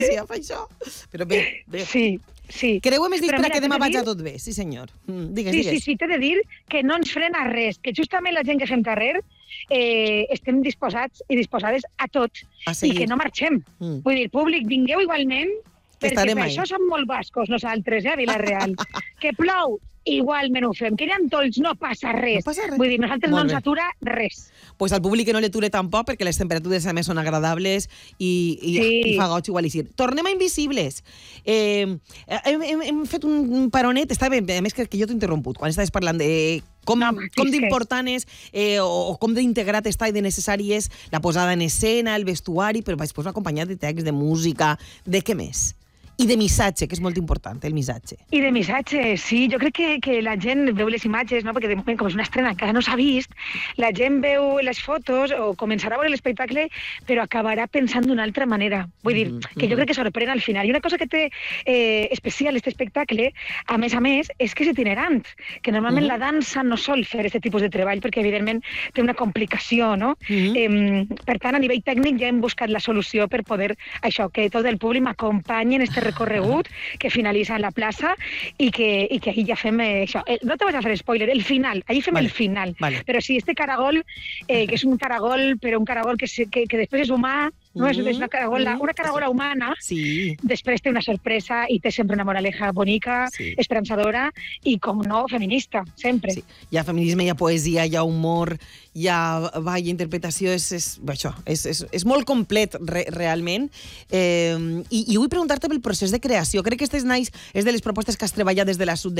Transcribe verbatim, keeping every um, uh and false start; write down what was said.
gràcia, fa això. Però bé, bé. Sí, sí. Creu més dit Però per mira, que demà t'he de vaig a dir- tot bé, sí senyor. Mm, digues, Sí, digues. sí, sí, t'he de dir que no ens frena res, que justament la gent que fem carrer eh, estem disposats i disposades a tot A i seguir. que no marxem. Mm. Vull dir, públic, vingueu igualment, Que perquè estarem per ahí. això som molt bascos nosaltres, eh, a Vila-real. Que plou, igualment ho fem. Que hi ha tolls, no passa res. No passa res. Vull dir, nosaltres Molt no ens bé. atura res. Pues al públic que no l'ature tampoc, perquè les temperatures a més són agradables i, i, Sí. i fa goig igual i sí. Tornem a Invisibles. Eh, hem, hem, hem fet un paronet, està bé, a més que, que jo t'he interromput, quan estaves parlant de com, No, com és que- d'important és eh, o, o com d'integrat està i de necessari és la posada en escena, el vestuari, però després va acompanyat de text, de música, de què més? I de missatge, que és molt important, el missatge. I de missatge, sí. Jo crec que, que la gent veu les imatges, no? Perquè de moment, com és una estrena, encara no s'ha vist, la gent veu les fotos o començarà a veure l'espectacle, però acabarà pensant d'una altra manera. Vull dir, Mhm, que jo crec que sorprèn al final. I una cosa que té eh, especial aquest espectacle, a més a més, és que és itinerant, que normalment Mhm. la dansa no sol fer aquest tipus de treball, perquè evidentment té una complicació, no? Mhm. Eh, per tant, a nivell tècnic ja hem buscat la solució per poder, això, que tot el públic m'acompanyi en este recorregut que finalitza en la plaça i que, i que ahir ja fem eh, això. Eh, no te vaig a fer spoiler, el final, allí fem Vale, el final. vale. Però sí, este caragol, eh, que és un caragol, però un caragol que, se, que, que després és humà, no? És, és una caragola, una caragola humana, Sí. després té una sorpresa i té sempre una moraleja bonica, Sí. esperançadora i, com no, feminista, sempre. Sí. Hi ha feminisme, hi ha poesia, hi ha humor, hi ha, va, hi ha interpretació, és, és, això, és, és, és molt complet re, realment. Eh, i, I vull preguntar-te pel procés de creació. Crec que este és, nice, és de les propostes que has treballat des de la Sud